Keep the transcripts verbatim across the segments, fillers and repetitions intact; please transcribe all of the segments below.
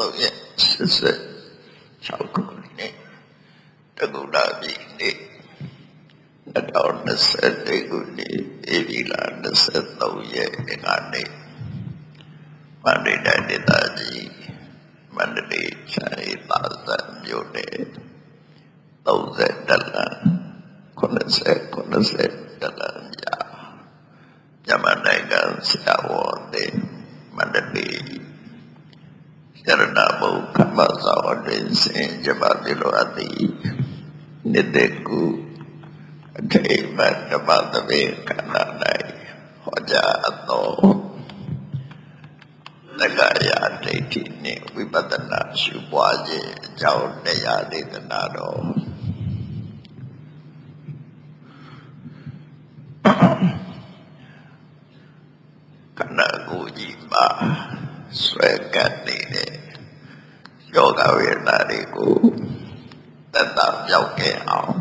သုံးရက်ရှစ်ဆယ်ခြောက်ခုနှစ်တက္ကသိုလ်ပြည်နေ့နှစ်ထောင်နှစ်ဆယ်တစ်ခုနှစ်ဧပြီလနှစ်ဆယ်သုံးရက်ဒီကနေ့မန္တလေးတိုင်းဒေသကြီးမန္တလေးချမ်းရီသာသနာမြို့နယ်သုံးဆယ်တလန်ခုနှစ်ဆယ်ခုနှစ်ဆယ်တလန်ရာမြန်မာနိုင်ငံဆရာဝန်တွေမန္တလေးရတနာဘုံကမ္ဘာစာဝတ္တင်စင်ကြပါပြုလို့အသည်နှစ်သက်ကူအထိတ်မတ်ဓမ္မသဘေခန္ဓာ၌ဟောကြားအပ်သောသက္ကာယဒိဋ္ဌိနှင့်ဝိပဿနာရှုပွားခြင်းအကြောင်းတရားဒေသနာတော်ခန္ဓာကိုယ်ကြီးမှာဆွဲကပ်နေတဲ့ယောဂဝေဒနာတွေကိုသက်သာပြောက်ခဲ့အောင်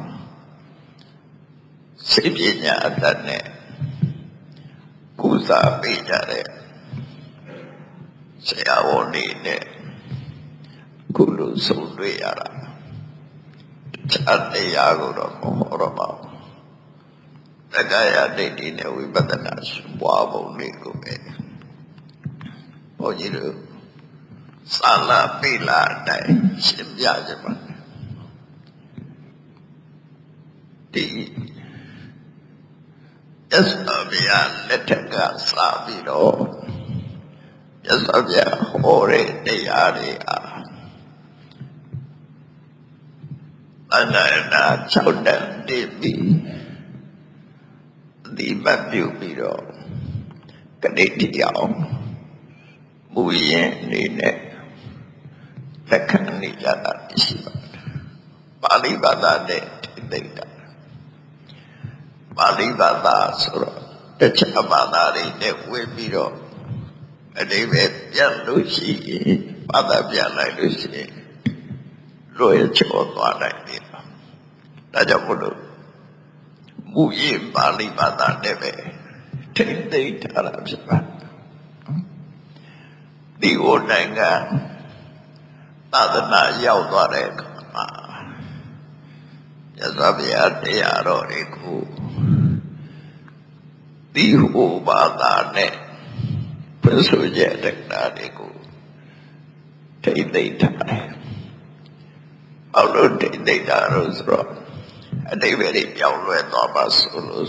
စိတ်ပညာအတ္တနဲ့ကုသပေးကြတဲ့ဆရာဝန်တွေနဲ့ခုလိုဆုံးတွေ့ရတာတခြားတရားကိုတော့မဟောတော့ပါဘူးသက္ကာယဒိဋ္ဌိနဲ့ဝိပဿနာရှုပွားပုံတွေကိုပဲဘုန်းကြီးတို့သာလပိလာအတိုင်းရှင်းပြကြပါဒီယသဗျာလက်ထက်ကစပြီးတော့ယသဗျာဟောတဲ့တရားတွေအားအနန္တ၆တန်တည်ပြီးဒီမပြုပြီးတော့ကတိတရားမူရင်နေနဲ့လက်ခံနေကြတာရှိပါတယ်ပါဠိဘာသာနဲ့သိတာပါဠိဘာသာဆိုတော့တခြားဘာသာတွေနဲ့ဝေပြီးတော့အတိပဲပြန်လို့ရှိရင်ဘာသာပြန်လိုက်လို့ရှိရင်လွယ်ချောသွားနိုင်တယ်ဒါကြောင့်မို့လို့မူရင်းပါဠိဘာသာနဲ့ပဲထိမ့်သိမ်းထားတာဖြစ်ပါတယ်ဒီဟိုနိုင်ငံသာသနာရောက်သွားတဲ့အခါမှာယသဗျာတရားတော်တွေကိုဒီဟိုဘာသာနဲ့ပြဆိုကြတဲ့တရားတွေကိုထိမ့်သိမ်းထားတယ်အောက်လို့ထိမ့်သိမ်းတာလို့ဆိုတော့အတိပ္ပယ်ပြောင်းလဲသွားပါဆိုလို့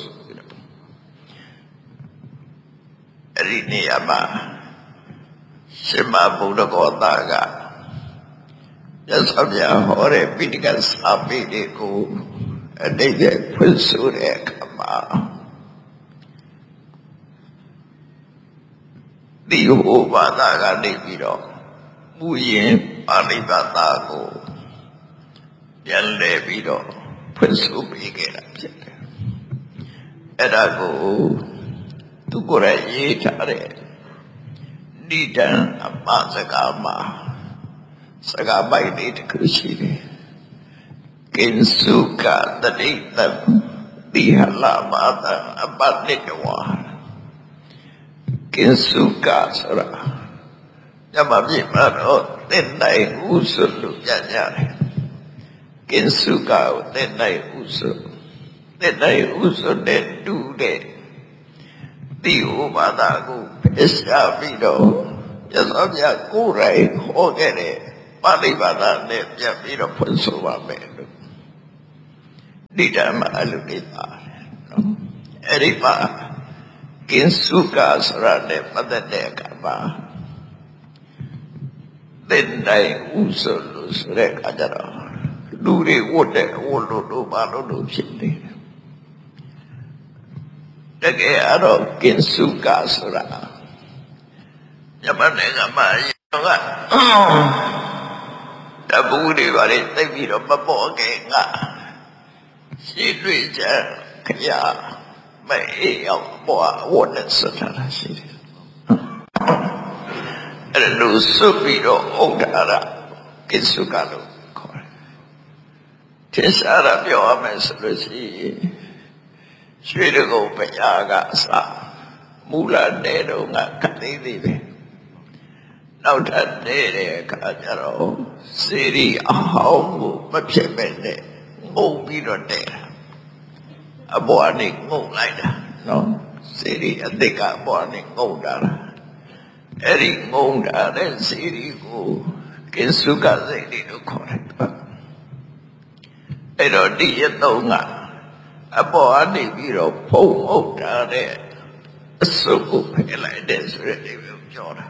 အဲ့ဒီနေရာမှာရှင်မဘုရားကောတာကယသဗျာဟောတဲ့ပိဋကစာပေတွေကိုအတိပ္ပယ်ဖွင့်ဆိုတဲ့အခါမှာဒီဟိုဘာသာကနေပြီးတော့မူရင်းပါဠိဘာသာကိုပြန်လည်ပြီးတော့ဖွင့်ဆိုပေးခဲ့တာဖြစ်တယ်အဲ့ဒါကိုသူကိုယ်ရရေးထားတဲ့နိဒံအပစကားမှာစကားပိုက်လေးတစ်ခုရှိတယ်ကိဉ္စုကတတိတံတိဟလမာတံအပတိတဝါကိဉ္စုကဆိုတာညမပြည့်မှာတော့သင်နိုင်ဥစွလို့ပြန်ကြတယ်ကိဉ္စုကကိုသင်နိုင်ဥစွသင်နိုင်ဥစွနဲ့တူတဲ့ဒီဥပါဒကိုဖျက်ပြီးတော့ယသဗျာကိုယ်တိုင်ဟောခဲ့တဲ့ပါဠိဘာသာနဲ့ပြန်ပြီးတော့ဖွင့်ဆိုပါမယ်လို့ဒီဓမ္မအလုကိပါတယ်နော်အဲ့ဒီပါကိဉ္စုကဆိုတာနဲ့ပတ်သက်တဲ့အခါမှာသင်တိုင်းဥစွလို့ဆိုတဲ့အခါကျတော့လူတွေဝတ်တဲ့ဝတ်လို့လို့ဘာလို့လို့ဖြစ်နေတယ်တကယ်အဲ့တော့ကိဉ္စုကဆိုတာမြန်မာနိုင်ငံမှာရောကတပူတွေပါလေသိပြီးတော့မပေါ်ခင်ကရှိတွေ့ကြခရမအေးအောင်ပေါ်ဝတ်နေစတာရှိတယ်အဲ့လိုစွပ်ပြီးတော့ဥဒ္ဒါရကိဉ္စုကလို့ခေါ်တယ်သစ္စာရပြောရမယ်ဆိုလို့ရှိရင်ရွှေတကုံဘုရားကအစမူလတဲ့တော့ကခသေးသေးပဲနောက်ထပ်နေတဲ့အခါကျတော့စေရီအဟောင်းကိုမဖြစ်ပဲနဲ့ငုံပြီးတော့တဲ့အပေါ်ကနေငုံလိုက်တာနော်စေရီအသစ်ကအပေါ်ကနေငုံတာအဲ့ဒီငုံတာတဲ့စေရီကိုကိစုကစေရီလို့ခေါ်တယ်အဲ့တော့ဒီရတော့ကအပေါ်ကနေပြီးတော့ဖုံးအုပ်တာတဲ့အစုပ်ကိုဖယ်လိုက်တဲ့ဆိုတဲ့ဒီလိုပြောတာ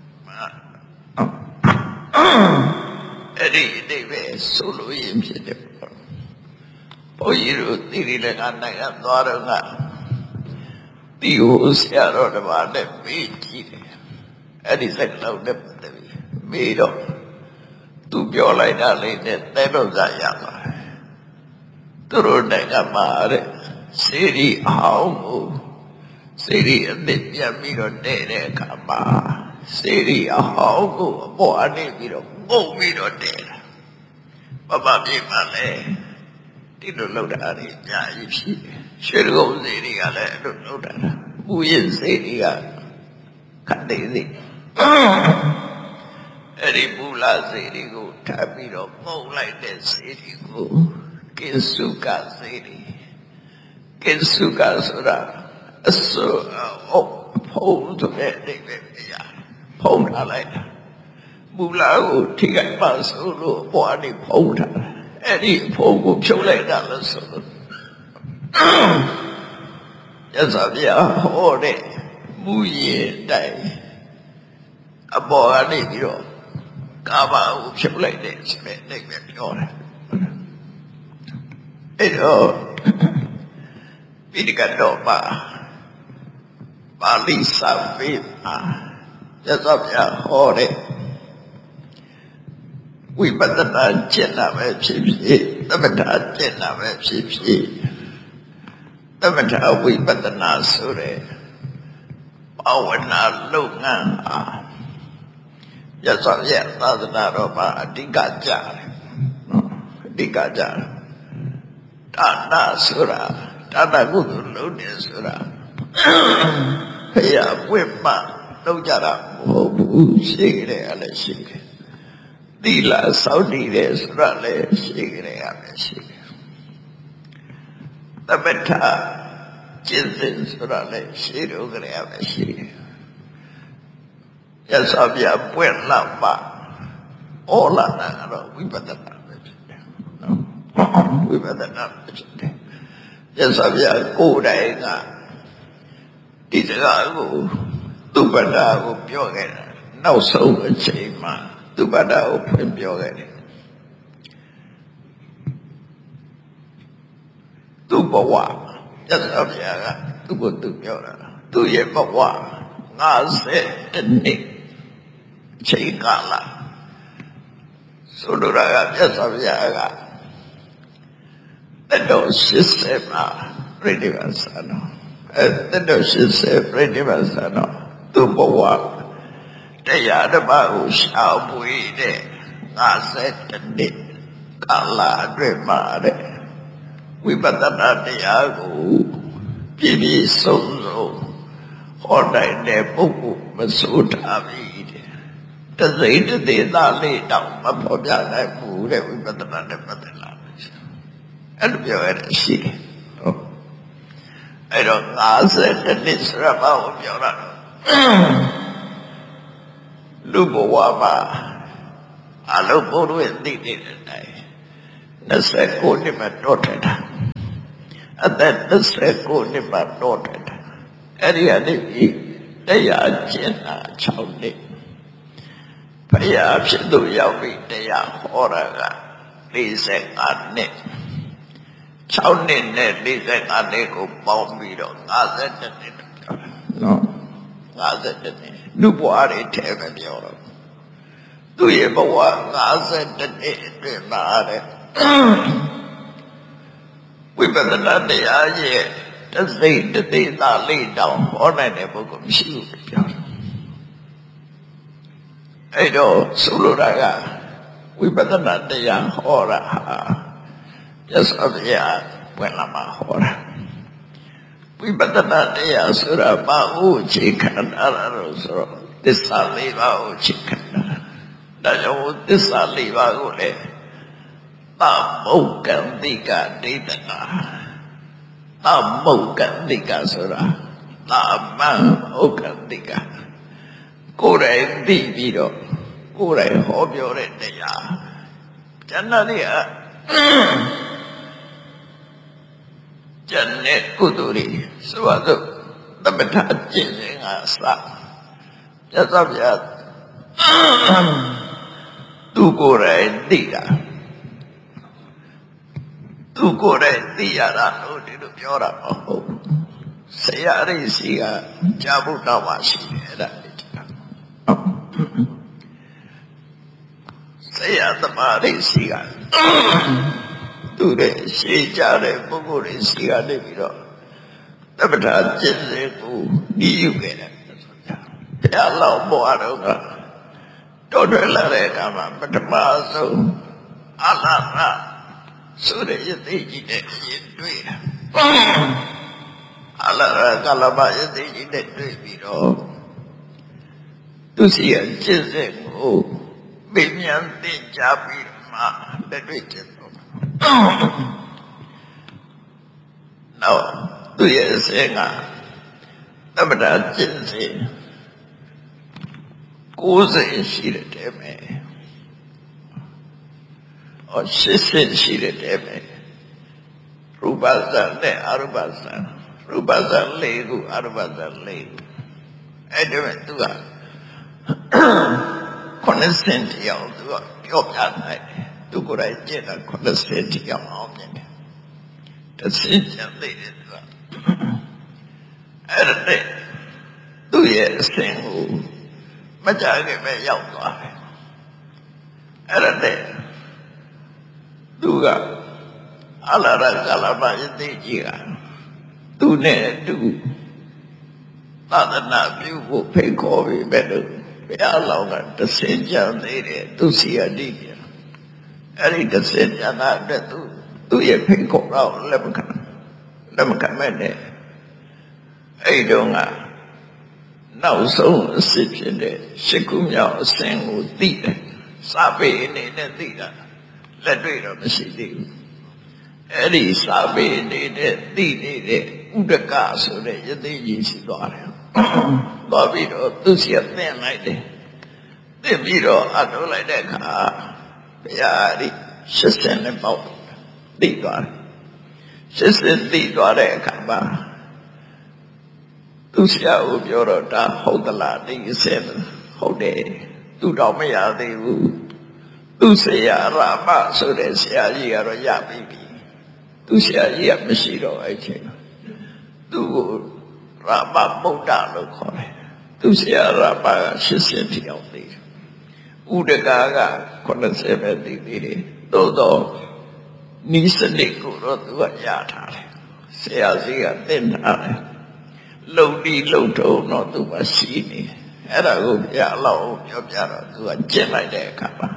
အဲ့ဒီအိဗေဆိုလို့ရင်ဖြစ်တယ်ဘုန်းကြီးတို့တိရိလကနိုင်ငံသွားတော့ကဒီဟိုဆရာတော်တပါးနဲ့မေးကြည့်တယ်အဲ့ဒီစက်လောက်နဲ့ပတ်သက်ပြီးမေးတော့သူပြောလိုက်တာလေးနဲ့တဲတော့စားရပါသူတို့နိုင်ငံမှာတဲ့စေရီအောင်ကိုစေရီအသစ်ပြန်ပြီးတော့တဲ့တဲ့အခါမှာစေရီအဟောင်းကိုအပေါ်အနေပြီးတော့ငုံပြီးတော့တဲ့တာဘာမှပြေးမှလဲဒီလိုလောက်တာအများကြီးဖြစ်ရွှေကုန်းစေရီကလည်းအဲ့လိုလောက်တာပူရင်စေရီကခတ်သေးသေးအဲ့ဒီပူလာစေရီကိုထပ်ပြီးတော့ငုံလိုက်တဲ့စေရီကိုကိစုကစေရီကိစုကဆိုတာအစိုးအဖုံးဆိုတဲ့အိဗေပြာဖုံးထားလိုက်တာမူလာကိုထိခိုက်ပါဆိုလို့ဘွားနေဖုံးထားတာအဲ့ဒီဖုံးကိုဖြုတ်လိုက်တာလို့ဆိုလို့ရသဗျာဟောတဲ့မူရင်တိုင်အပေါ်ကနေပြီးတော့ကာဘာကိုဖြုတ်လိုက်တဲ့ဆိုတဲ့အိဗေပြောတာအဲ့တော့ပိဋကတော့ပါပါဠိစာပေမှာရသဗျာဟောတဲ့ဝိပဿနာကျင့်တာပဲဖြစ်ဖြစ်သမထကျင့်တာပဲဖြစ်ဖြစ်သမထဝိပဿနာဆိုတဲ့ဘာဝနာလုပ်ငန်းဟာရသဗျာသာသနာတော်မှာအဓိကကြတယ်အဓိကကြတယ်ဒါနဆိုတာဒါနကုသိုလ်လုပ်တယ်ဆိုတာဖယားပွင့်မှလုပ်ကြတာမဟုတ်ဘူးရှိကြတယ်အဲ့လည်းရှိတယ်သီလစောင့်တည်တယ်ဆိုတာလည်းရှိကြတယ်အဲ့လည်းရှိတယ်သမထကျင့်စဉ်ဆိုတာလည်းရှိတော့ကြတယ်အဲ့လည်းရှိတယ်ရသော်ပြပွင့်လာမှဩလာတာကတော့ဝိပဿနာပဲဖြစ်တယ်နော်ဝိပဿနာပဲဖြစ်တယ်ရသော်ပြကိုယ်တိုင်ကဒီစကားကိုသူပ္ပဒါကိုပြောခဲ့တာနောက်ဆုံးအချိန်မှာသူပ္ပဒါကိုဖွင့်ပြောခဲ့တယ်သူ့ဘဝရသော်ပြကသူ့ကိုသူပြောတာသူ့ရဲ့ဘဝငါးဆယ်နှစ်အချိန်ကာလဆိုလိုတာကရသော်ပြကတတော်ရှစ်ဆယ်မှာပြိဋိဘဆာနောအဲ့တတော်ရှစ်ဆယ်ပြိဋိဘဆာနောသူ့ဘဝတရားဓမ္မကိုရှောင်ပွေတဲ့ငါးဆယ်နှစ်ကာလအတွင်းမှာတဲ့ဝိပဿနာတရားကိုပြည့်ပြည့်စုံစုံဟောနိုင်တဲ့ပုဂ္ဂိုလ်မဆိုထားပြီတဲ့တသိတသေးသားလေးတောင်မဖော်ပြနိုင်ဘူးတဲ့ဝိပဿနာနဲ့ပတ်သက်လာအဲ့လိုပြောရတဲ့ရှိတယ်ဟုတ်အဲ့တော့ငါးဆယ်နှစ်ဆိုရပါကိုပြောတာလူဘဝမှာအလုံးဘုရားရဲ့သိတဲ့တိုင်နှစ်ဆယ်ကိုနှစ်မှတော့ထတာအသက်နှစ်ဆယ်ကိုနှစ်မှတော့ထတာအဲ့ဒီအနေနဲ့တရားကျင့်တာ၆နှစ်ဘုရားဖြစ်သူရောက်ပြီးတရားဟောတာက၄၅နှစ်၆နှစ်နဲ့၄၅နှစ်ကိုပေါင်းပြီးတော့၅၁နှစ်ပြောတာနော်၅၁နှစ်လူဘဝတွေထဲပဲပြောတော့သူ့ရဲ့ဘဝ၅၁နှစ်အတွင်းမှာတဲ့ဝိပဿနာတရားရဲ့တသိတသိသာလေးတောင်ဟောနိုင်တဲ့ပုဂ္ဂိုလ်မရှိဘူးပြောတာအဲ့တော့ဆိုလိုတာကဝိပဿနာတရားဟောတာဟာရသော်ပြဝင်လာမှာဟောတာဝိပဿနာတရားဆိုတာဘာလို့အခြေခံထားတာလို့ဆိုတော့သစ္စာလေးပါးကိုချစ်ခင်တာဒါကြောင့်သစ္စာလေးပါးကိုလေသမုတ်ကံတိကဒိဋ္ဌနာသမုတ်ကံတိကဆိုတာသမုတ်ကံတိကကိုယ်တိုင်သိပြီးတော့ကိုယ်တိုင်ဟောပြောတဲ့တရားကျန်တဲ့တွေကကျန်တဲ့ကုသိုလ်တွေဆိုတော့သမထကျင့်စဉ်ကစပြတ်သွားပြသူကိုယ်တိုင်သိတာသူကိုယ်တိုင်သိရတာလို့ဒီလိုပြောတာမဟုတ်ဆရာရိစီကကြားဖို့တော့မှရှိတယ်အဲ့ဒါလေးဆရာသမားရိစီကသူရဲ့ရှေးကြတဲ့ပုဂ္ဂိုလ်တွေစီကနေပြီးတော့သမထကျင့်စဉ်ကိုဤယူခဲ့တယ်ဆိုကြဘုရားလောက်ပေါ်တော့ကတော်ထွက်လာတဲ့အခါမှာပထမဆုံးအလရဆိုတဲ့ယသိကြီးနဲ့ရင်တွေ့တာအလရကလမယသိကြီးနဲ့တွေ့ပြီးတော့သူစီရဲ့ကျင့်စဉ်ကိုပြင်းပြန်သင်ကြားပြီးမှလက်တွေ့ကျင့်တော့နောက်သူရဲ့အစဉ်ကသမထကျင့်စဉ်ကိုယ်စိတ်ရှိတဲ့တဲမယ်။အော်ရှစ်စစ်ရှိတဲ့တဲမယ်။ရူပဇာနဲ့အရူပဇာရူပဇာလေးခုအရူပဇာလေးခုအဲ့ဒါမဲ့သူကခုနှစ်စင်တရားသူကပြောပြနိုင်တယ်။သူကိုယ်တိုင်ကျင့်တာခုနှစ်စင်တရားအောင်မြင်တယ်။တစ်စင်ကျန်သေးတယ်သူကအဲ့ဒါနဲ့သူ့ရဲ့အစဉ်ကိုမကြခင်ပဲရောက်သွားတယ်အဲ့ဒါနဲ့သူကအလရကလမယသိကြီးကသူနဲ့အတူသာသနာပြုဖို့ဖိတ်ခေါ်ပြီးပဲလို့ဘုရားလောင်းကတဆင်ကြံသေးတယ်သူစီအတိပြအဲ့ဒီတဆင်ကြံတာအတွက်သူသူ့ရဲ့ဖိတ်ခေါ်တော့လက်မခံလက်မခံမဲ့နဲ့အဲ့တုန်းကနောက်ဆုံးအစစ်ဖြစ်တဲ့ရှစ်ခုမြောက်အစဉ်ကိုသိတယ်စာပေအနေနဲ့သိတာလက်တွေ့တော့မရှိသေးဘူးအဲ့ဒီစာပေအနေနဲ့သိနေတဲ့ဥဒကဆိုတဲ့ယသိကြီးရှိသွားတယ်သွားပြီးတော့သူစီအသင်လိုက်တယ်သင်ပြီးတော့အထုတ်လိုက်တဲ့အခါဘုရားဒီရှစ်ဆင်နဲ့ပေါ့သိသွားတယ်ရှစ်ဆင်သိသွားတဲ့အခါမှာသူဆရာကိုပြောတော့ဒါဟုတ်သလားဒီအစင်ဟုတ်တယ်သူတော့မရသေးဘူးသူဆရာရမဆိုတဲ့ဆရာကြီးကတော့ရပြီပြီသူဆရာကြီးကမရှိတော့အဲ့ချိန်သူကိုရမဗုဒ္ဓလို့ခေါ်တယ်သူဆရာရမကရှစ်ဆင်တိအောင်သေးတယ်ဥဒကာကခုနှစ်ဆယ်ပဲသိသေးတယ်သို့တော့နိစ္စနစ်ကိုတော့သူကရထားတယ်ဆရာကြီးကသင်ထားတယ်လုံဒီလုံထုံတော့သူကရှိနေအဲ့ဒါကိုဘုရားအလောင်းပြောပြတော့သူကကျင့်လိုက်တဲ့အခါမှာ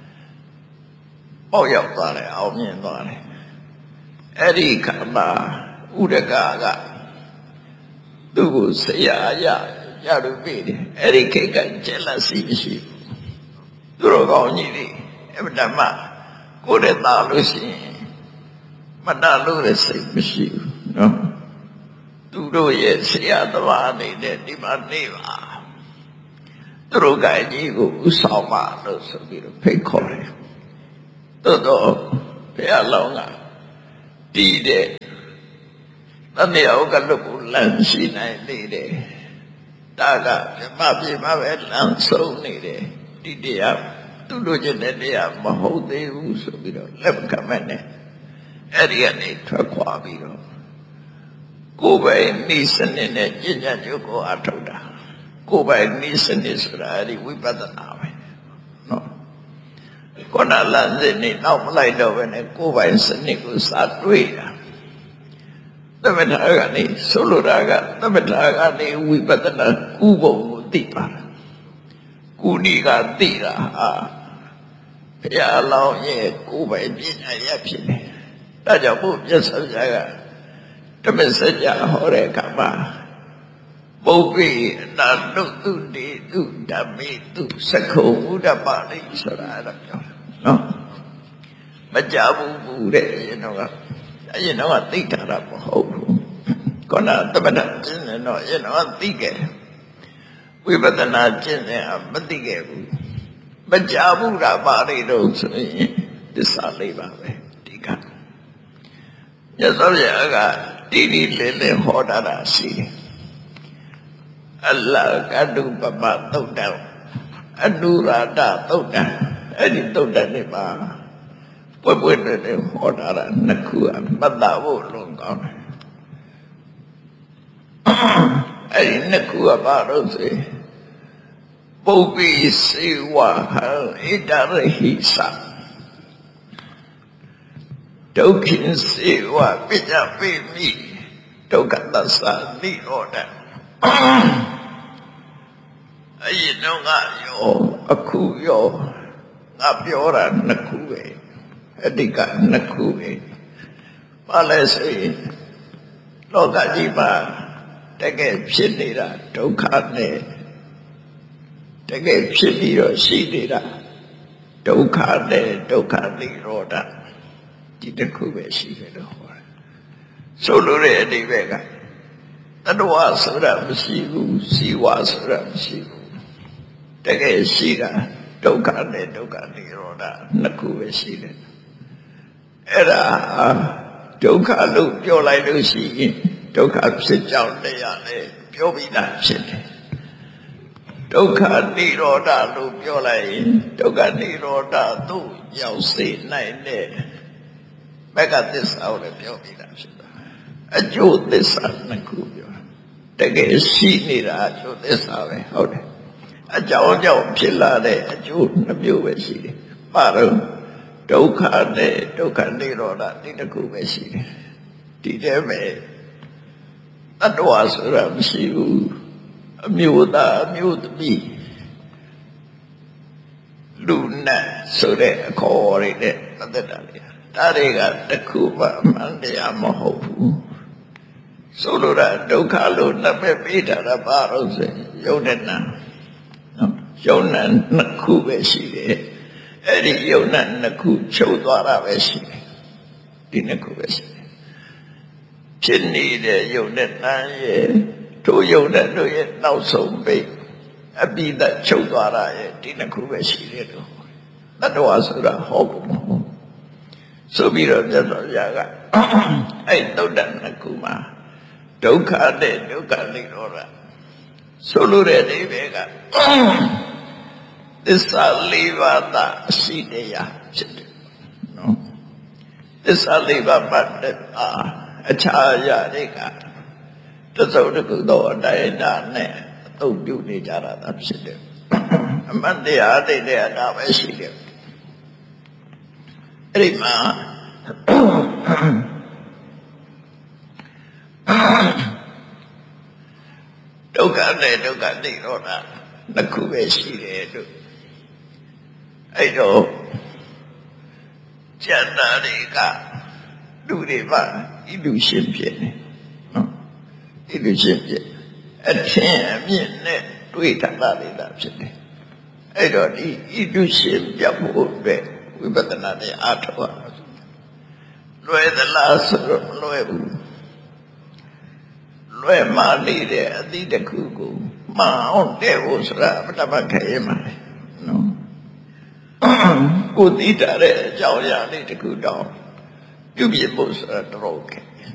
ပေါ့ရောက်သွားတယ်အောင်မြင်သွားတယ်အဲ့ဒီခါမှာဥဒကကသူ့ကိုဆရာရရလို့ပြတယ်အဲ့ဒီခေတ်ကကျက်လက်စီရှိသူတို့ကောင်းကြီးတွေအမှန်တမ်းကိုယ်တည်းသားလို့ရှိရင်မတလို့တဲ့စိတ်မရှိဘူးနော်သူတို့ရဲ့ဆရာသမားနေတဲ့ဒီမှာနေပါသူတို့ကကြီးကိုဥဆောင်ပါလို့ဆိုပြီးတော့ဖိတ်ခေါ်တယ်တော်တော်ဘုရားလောင်းကဒီတဲ့တမယောကလုတ်ကိုလမ်းရှိနိုင်နေတယ်ဒါကပြမပြမပဲလမ်းဆုံးနေတယ်ဒီတရားသူတို့ကျတဲ့တရားမဟုတ်သေးဘူးဆိုပြီးတော့လက်မခံမဲ့နဲ့အဲ့ဒီကနေထွက်ခွာပြီးတော့ကိုယ်ပိုင်နိစ္စနစ်နဲ့ဉာဏ်ဉာဏ်ကျုပ်ကိုအထောက်တာကိုယ်ပိုင်နိစ္စနစ်ဆိုတာဒီဝိပဿနာပဲနော်ခုနလမ်းစဉ်နေတော့မလိုက်တော့ဘဲနဲ့ကိုယ်ပိုင်စနစ်ကိုစာတွေးတာသမထကနေဆိုလိုတာကသမထကနေဝိပဿနာကုဘုံကိုသိပါတာကုဏီကသိတာဟာဘုရားလောင်းရဲ့ကိုယ်ပိုင်ပညာရဖြစ်တယ်ဒါကြောင့်ဘုရားဆက်ဆံကတမစကြာဟောတဲ့အခါမှာမပုပ္ပိအနာနုတုတေတုဓမ္မေတုသက္ခုဥဒ္ဓပါလိဆိုတာအဲ့ဒါပြောတာနော်မကြဘူးဘူးတဲ့ရင်တော့အရင်တော့သိထားတာမဟုတ်ဘူးခေါဏသမထကျင့်တယ်တော့ရင်တော့သိခဲ့ဝိပဿနာကျင့်တယ်မသိခဲ့ဘူးမကြဘူးတာပါလိတော့ဆိုရင်သစ္စာလေးပါပဲဒီကရသော်ရကတိတိလေးလေးဟောတာရှိတယ်အလ္လာဟ်ကတုပပသုတ်တံအနုရာဒသုတ်တံအဲ့ဒီသုတ်တံနဲ့ပါပွက်ပွက်နဲ့ဟောတာနှစ်ခုအမှတ်သားဖို့လုံးကောင်းတယ်အဲ့ဒီနှစ်ခုကဘာလို့ဆိုပုပ္ပိစေဝဟံဣတရဟိသဒုက္ခိစေဝပိညပိမိဒုက္ခသစ္စာနိရောဓအရင်တော့ကရောအခုရောငါပြောတာနှစ်ခုပဲအတိကနှစ်ခုပဲဘာလဲဆိုရင်လောကကြီးမှာတကယ်ဖြစ်နေတာဒုက္ခနဲ့တကယ်ဖြစ်ပြီးတော့ရှိနေတာဒုက္ခနဲ့ဒုက္ခနိရောဓဒီတစ်ခုပဲရှိတယ်လို့ဟောတယ်ဆိုလိုတဲ့အဓိပ္ပာယ်ကတတဝဆိုတာမရှိဘူးစီဝါဆိုတာမရှိဘူးတကယ်ရှိတာဒုက္ခနဲ့ဒုက္ခနိရောဓနှစ်ခုပဲရှိတယ်အဲ့ဒါဒုက္ခလို့ပြောလိုက်လို့ရှိရင်ဒုက္ခဖြစ်ကြောင်းတရားလည်းပြောပြီးသားဖြစ်တယ်ဒုက္ခနိရောဓလို့ပြောလိုက်ရင်ဒုက္ခနိရောဓသို့ရောက်စေနိုင်တဲ့မဂ္ဂသစ္စာကိုလည်းပြောပြီးသားဖြစ်တာအကျိုးသစ္စာနှစ်ခုပြောတကယ်ရှိနေတာအကျိုးသစ္စာပဲဟုတ်တယ်အကြောင်းကြောင့်ဖြစ်လာတဲ့အကျိုးနှစ်မျိုးပဲရှိတယ်ပါတော့ဒုက္ခနဲ့ဒုက္ခနိရောဓဒီတစ်ခုပဲရှိတယ်ဒီတည်းပဲတတ္တဝါဆိုတာမရှိဘူးအမျိုးသားအမျိုးသမီးလူနဲ့ဆိုတဲ့အခေါ်ရတဲ့ပတ်သက်တာလေဒါတွေကတစ်ခုမှအမှန်တရားမဟုတ်ဘူးဆိုလိုတာဒုက္ခလို့နှပ်ပေးတာကဘာလို့ဆိုရင်ယုံနဲ့နာယုံနဲ့နှစ်ခုပဲရှိတယ်အဲ့ဒီယုံနဲ့နှစ်ခုချုပ်သွားတာပဲရှိတယ်ဒီနှစ်ခုပဲရှိတယ်ဖြစ်နေတဲ့ယုံနဲ့နာရဲ့တို့ယုံနဲ့တို့ရဲ့နောက်ဆုံးပိတ်အပိဓာချုပ်သွားတာရဲ့ဒီနှစ်ခုပဲရှိတယ်လို့တတ္တဝါဆိုတာဟုတ်ဘူးမဟုတ်ဆိုပြီးတော့မြတ်စွာဘုရားကအဲ့သုတ်တန်နှစ်ခုမှာဒုက္ခနဲ့ဒုက္ခနိရောဓဆိုလိုတဲ့အိဗေကသစ္စာလေးပါးသာအရှိတရားဖြစ်တယ်နော်သစ္စာလေးပါးပတ်တဲ့အခြားအရာတွေကတစုံတစ်ခုသောအတိုင်းဒါနဲ့အသုံးပြုနေကြတာသာဖြစ်တယ်အမှန်တရားသိတဲ့အတာပဲရှိတယ်အဲ့ဒီမှာဒုက္ခနဲ့ဒုက္ခနိရောဓနှစ်ခုပဲရှိတယ်လို့အဲ့တော့ကျန်တာတွေကလူတွေပါဤလူရှင်ဖြစ်နေနော်ဤလူရှင်ဖြစ်အထင်အမြင်နဲ့တွေးထားတာတွေသာဖြစ်တယ်အဲ့တော့ဒီဤလူရှင်ပြဖို့အတွက်ဝိပဿနာနဲ့အားထုတ်ရမှာလွယ်သလားဆိုတော့မလွယ်ဘူးလွယ်မှနေတဲ့အသည့်တစ်ခုကိုမအောင်တဲ့ဖို့ဆိုတာပထမခရဲမှာနော်ကိုသိတာတဲ့အကြောင်းအရာလေးတစ်ခုတော့ပြုပြဖို့ဆိုတာတော်တော်ခက်